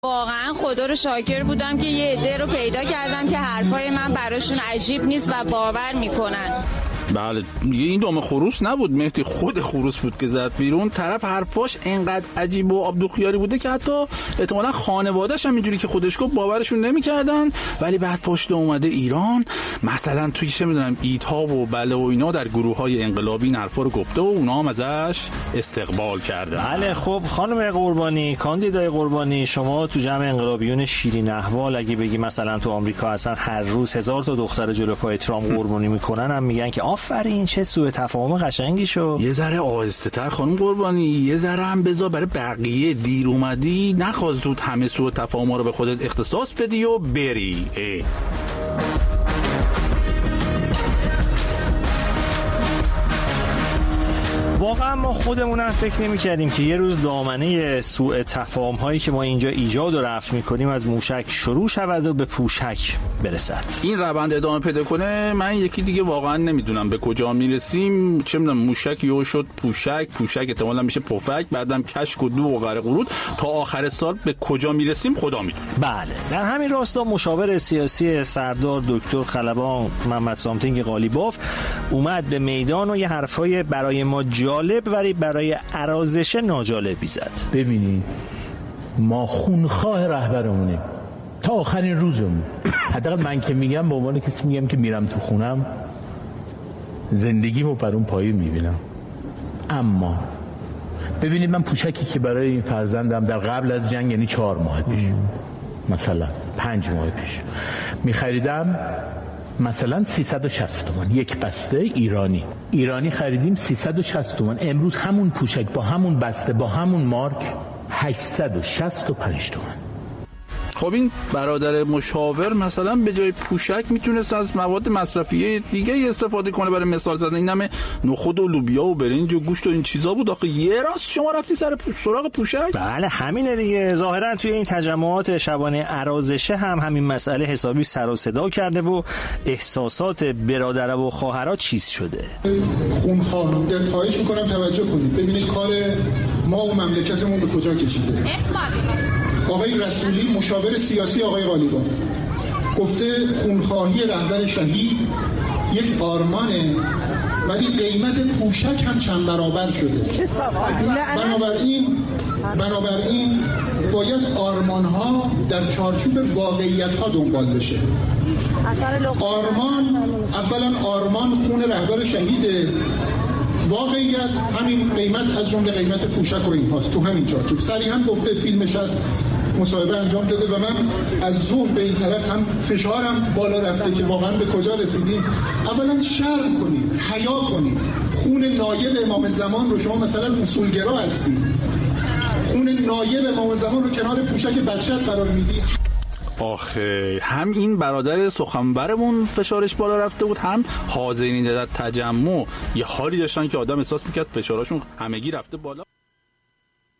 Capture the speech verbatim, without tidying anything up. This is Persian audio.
واقعا خدا رو شاکر بودم که یه عده رو پیدا کردم که حرفای من براشون عجیب نیست و باور میکنن. بله این دام خروس نبود مهدی، خود خروس بود که زد بیرون. طرف حرفاش انقدر عجیب و آبدوخیاری بوده که حتی احتمالاً خانواده‌اش هم اینجوری که خودش گفت باورشون نمی‌کردن، ولی بعد پشت اومده ایران مثلا توی چه می‌دونم ایتاب و بله و اینا در گروه‌های انقلابی این حرفا رو گفته و اونا هم ازش استقبال کردن. بله خب خانم قربانی، کاندیدای قربانی، شما تو جمع انقلابیون شیرین احوال اگه بگی مثلا تو آمریکا اصلا هر روز هزار تا دختر جلو پای ترامپ قربانی میکنن، هم میگن که آفرین چه سوء تفاهم قشنگی شو. یه ذره آهسته‌تر خانم قربانی، یه ذره هم بذار برای بقیه. دیر اومدی، نخواد زود همه سوء تفاهم رو به خودت اختصاص بدی و بری. اه. واقعا ما خودمونم فکر نمی کردیم که یه روز دامنه سوء تفاهم هایی که ما اینجا ایجاد و رفع میکنیم از موشک شروع شود و به پوشک برسد. این روند ادامه پیدا کنه، من یکی دیگه واقعا نمیدونم به کجا میرسیم. چه میدونم موشک یهو شد پوشک، پوشک احتمالاً میشه پفک، بعدم کشک و دو و غرق ورود، تا آخر سال به کجا میرسیم خدا میدونه. بله در همین راستا مشاور سیاسی سردار دکتر خلبان محمد سامتینگ قالیباف اومد به میدان و یه حرفای برای ما جالب ولی برای ارازش ناجالبی زد. ببینید ما خونخواه رهبرمونیم تا آخرین روزمون. حداقل من که میگم به عنوان کسی میگم که میرم تو خونم زندگیمو بر اون پایه میبینم. اما ببینید من پوشکی که برای این فرزندم در قبل از جنگ، یعنی چهار ماه پیش مثلا پنج ماه پیش میخریدم مثلا سیصد و شصت تومان یک بسته ایرانی ایرانی خریدیم سیصد و شصت تومان. امروز همون پوشک با همون بسته با همون مارک هشتصد و شصت و پنج تومان. خب این برادر مشاور مثلا به جای پوشک میتونست از مواد مصرفی دیگه استفاده کنه برای مثال زدن. این همه نخود و لوبیا و برنج و گوشت و این چیزا بود. آخه یه راست شما رفتی سر سراغ پوشک؟ بله همینه دیگه. ظاهرا توی این تجمعات شبانه ارازشه هم همین مسئله حسابی سر و صدا کرده و احساسات برادر و خواهرها چیز شده. خونخواه دلخواهش میکنم توجه کنید. ببینید کار ما و مملکتمون به کجا کشیده. آقای رسولی مشاور سیاسی آقای قالیباف گفته خونخواهی رهبر شهید یک آرمانه ولی قیمت پوشک هم چند برابر شده. بنابراین بنابراین باید آرمان‌ها در چارچوب واقعیت‌ها دنبال بشه. آرمان اولا آرمان خون رهبر شهیده، واقعیت همین قیمت از جمله قیمت پوشک و این هاست. تو همین چارچوب صریحا گفته، فیلمش هست، مصاحبه انجام داده و من از ظهر به این طرف هم فشارم بالا رفته که واقعا به کجا رسیدیم. اولا شرم کنید، حیا کنید. خون نایب امام زمان رو شما مثلا اصولگرا هستید، خون نایب امام زمان رو کنار پوشک بچت قرار میدی. آخه هم این برادر سخنورمون فشارش بالا رفته بود، هم حاضرین در تجمع یه حالی داشتن که آدم احساس میکرد فشارشون همگی رفته بالا.